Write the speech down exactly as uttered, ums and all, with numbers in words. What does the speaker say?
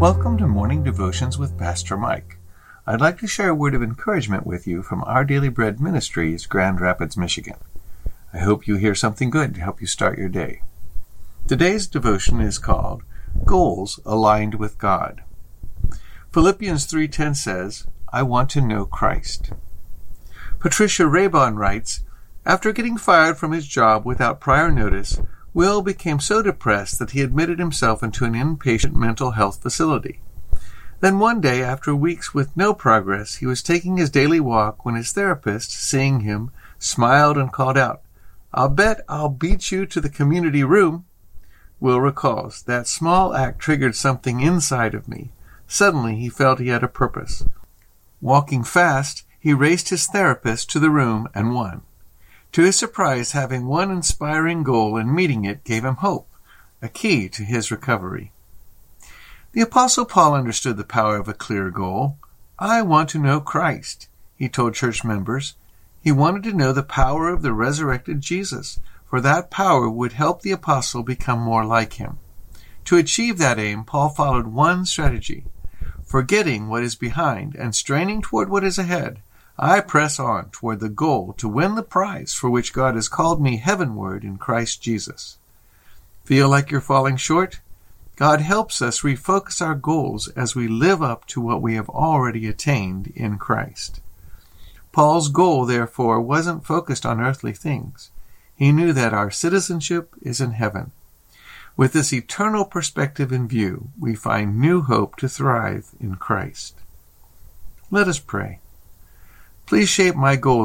Welcome to Morning Devotions with Pastor Mike. I'd like to share a word of encouragement with you from Our Daily Bread Ministries, Grand Rapids, Michigan. I hope you hear something good to help you start your day. Today's devotion is called Goals Aligned with God. Philippians three ten says, I want to know Christ. Patricia Raybon writes, after getting fired from his job without prior notice, Will became so depressed that he admitted himself into an inpatient mental health facility. Then one day, after weeks with no progress, he was taking his daily walk when his therapist, seeing him, smiled and called out, I'll bet I'll beat you to the community room. Will recalls, that small act triggered something inside of me. Suddenly he felt he had a purpose. Walking fast, he raced his therapist to the room and won. To his surprise, having one inspiring goal and meeting it gave him hope, a key to his recovery. The Apostle Paul understood the power of a clear goal. I want to know Christ, he told church members. He wanted to know the power of the resurrected Jesus, for that power would help the apostle become more like him. To achieve that aim, Paul followed one strategy. Forgetting what is behind and straining toward what is ahead, I press on toward the goal to win the prize for which God has called me heavenward in Christ Jesus. Feel like you're falling short? God helps us refocus our goals as we live up to what we have already attained in Christ. Paul's goal, therefore, wasn't focused on earthly things. He knew that our citizenship is in heaven. With this eternal perspective in view, we find new hope to thrive in Christ. Let us pray. Please shape my goals